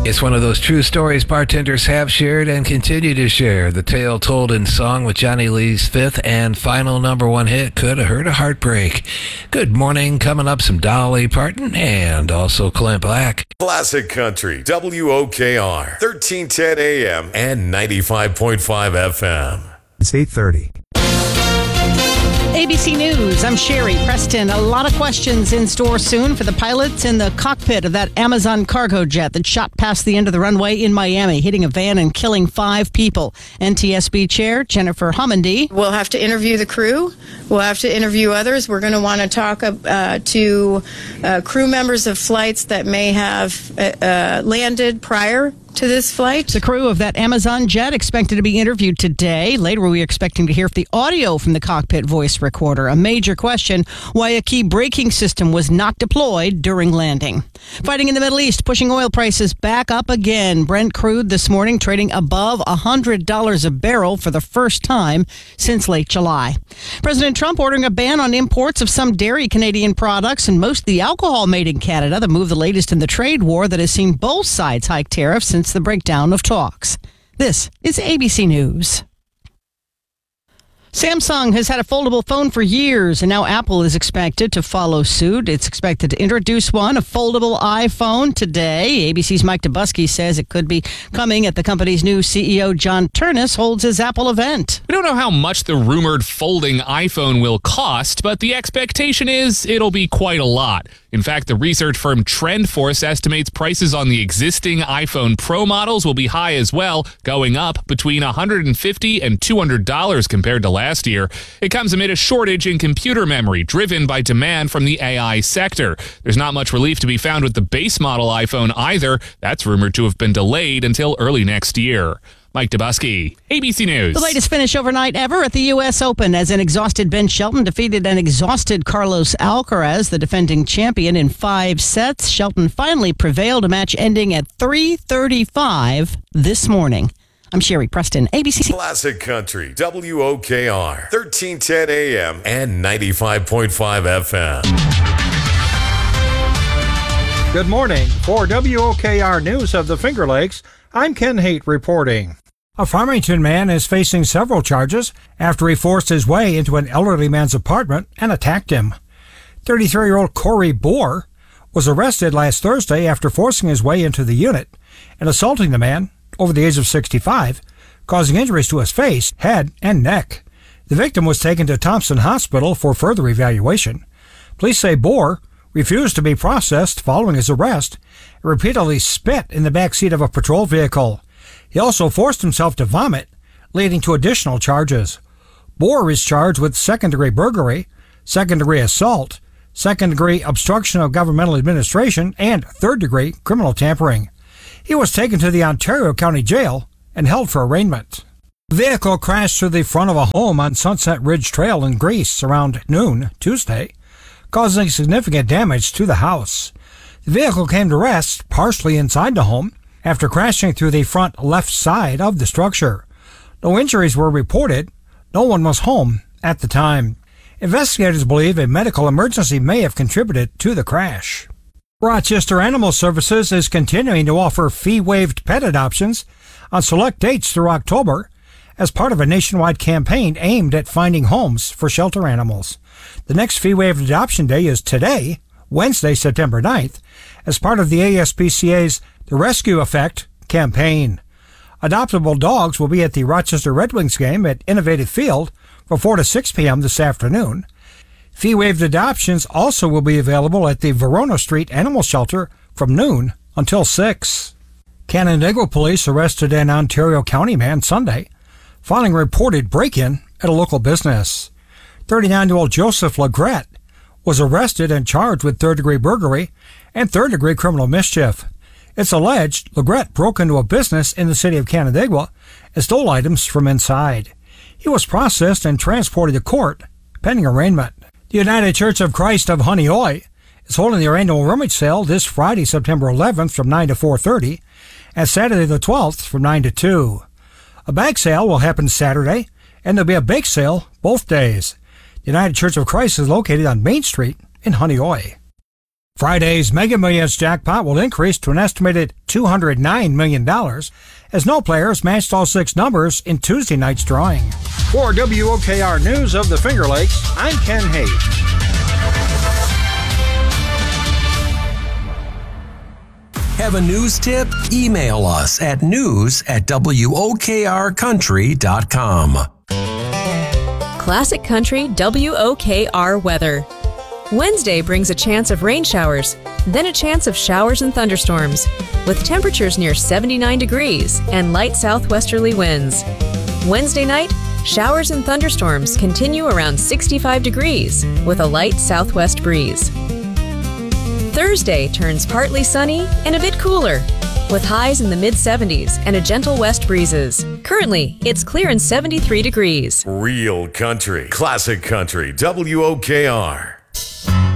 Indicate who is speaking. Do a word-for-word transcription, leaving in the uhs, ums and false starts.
Speaker 1: It's one of those true stories bartenders have shared and continue to share. The tale told in song with Johnny Lee's fifth and final number one hit, Could Have Heard a Heartbreak. Good morning. Coming up, some Dolly Parton and also Clint Black.
Speaker 2: Classic Country, W O K R, thirteen ten A M and ninety-five point five F M.
Speaker 3: It's eight thirty.
Speaker 4: A B C News, I'm Sherry Preston. A lot of questions in store soon for the pilots in the cockpit of that Amazon cargo jet that shot past the end of the runway in Miami, hitting a van and killing five people. N T S B Chair Jennifer Homendy.
Speaker 5: We'll have to interview the crew. We'll have to interview others. We're going to want to talk uh, to uh, crew members of flights that may have uh, landed prior to this flight.
Speaker 4: The crew of that Amazon jet expected to be interviewed today. Later, we are expecting to hear the audio from the cockpit voice recorder. A major question, why a key braking system was not deployed during landing. Fighting in the Middle East, pushing oil prices back up again. Brent crude this morning trading above one hundred dollars a barrel for the first time since late July. President Trump ordering a ban on imports of some dairy Canadian products and most of the alcohol made in Canada. The move the latest in the trade war that has seen both sides hike tariffs since the breakdown of talks. This is A B C News. Samsung has had a foldable phone for years, and now Apple is expected to follow suit. It's expected to introduce one, a foldable iPhone, today. A B C's Mike Dubusky says it could be coming at the company's new C E O, John Ternus, holds his Apple event.
Speaker 6: We don't know how much the rumored folding iPhone will cost, but the expectation is it'll be quite a lot. In fact, the research firm TrendForce estimates prices on the existing iPhone Pro models will be high as well, going up between one hundred fifty dollars and two hundred dollars compared to last year. It comes amid a shortage in computer memory driven by demand from the A I sector. There's not much relief to be found with the base model iPhone either. That's rumored to have been delayed until early next year. Mike Dubusky, A B C News.
Speaker 4: The latest finish overnight ever at the U S Open as an exhausted Ben Shelton defeated an exhausted Carlos Alcaraz, the defending champion, in five sets. Shelton finally prevailed, a match ending at three thirty-five this morning. I'm Sherry Preston, A B C.
Speaker 2: Classic Country, W O K R, thirteen ten A M and ninety-five point five F M.
Speaker 3: Good morning. For W O K R News of the Finger Lakes, I'm Ken Haight reporting. A Farmington man is facing several charges after he forced his way into an elderly man's apartment and attacked him. thirty-three-year-old Corey Bohr was arrested last Thursday after forcing his way into the unit and assaulting the man over the age of sixty-five, causing injuries to his face, head, and neck. The victim was taken to Thompson Hospital for further evaluation. Police say Bohr refused to be processed following his arrest and repeatedly spit in the backseat of a patrol vehicle. He also forced himself to vomit, leading to additional charges. Bohr is charged with second-degree burglary, second-degree assault, second-degree obstruction of governmental administration, and third-degree criminal tampering. He was taken to the Ontario County Jail and held for arraignment. The vehicle crashed through the front of a home on Sunset Ridge Trail in Greece around noon Tuesday, causing significant damage to the house. The vehicle came to rest partially inside the home after crashing through the front left side of the structure. No injuries were reported. No one was home at the time. Investigators believe a medical emergency may have contributed to the crash. Rochester Animal Services is continuing to offer fee-waived pet adoptions on select dates through October as part of a nationwide campaign aimed at finding homes for shelter animals. The next fee-waived adoption day is today, Wednesday, September ninth, as part of the A S P C A's The Rescue Effect campaign. Adoptable dogs will be at the Rochester Red Wings game at Innovative Field from four to six p.m. this afternoon. Fee-waived adoptions also will be available at the Verona Street Animal Shelter from noon until six. Canandaigua police arrested an Ontario County man Sunday following a reported break-in at a local business. thirty-nine-year-old Joseph Legret was arrested and charged with third-degree burglary and third-degree criminal mischief. It's alleged Legret broke into a business in the city of Canandaigua and stole items from inside. He was processed and transported to court pending arraignment. The United Church of Christ of Honeoye is holding their annual rummage sale this Friday, September eleventh from nine to four thirty and Saturday the twelfth from nine to two. A bag sale will happen Saturday, and there'll be a bake sale both days. The United Church of Christ is located on Main Street in Honeoye. Friday's Mega Millions jackpot will increase to an estimated two hundred nine million dollars as no players matched all six numbers in Tuesday night's drawing. For W O K R News of the Finger Lakes, I'm Ken Haight.
Speaker 7: Have a news tip? Email us at news at W O K R country dot com.
Speaker 8: Classic Country W O K R weather. Wednesday brings a chance of rain showers, then a chance of showers and thunderstorms, with temperatures near seventy-nine degrees and light southwesterly winds. Wednesday night, showers and thunderstorms continue around sixty-five degrees, with a light southwest breeze. Thursday turns partly sunny and a bit cooler, with highs in the mid seventies and a gentle west breezes. Currently, it's clear and seventy-three degrees.
Speaker 2: Real country, classic country, W O K R.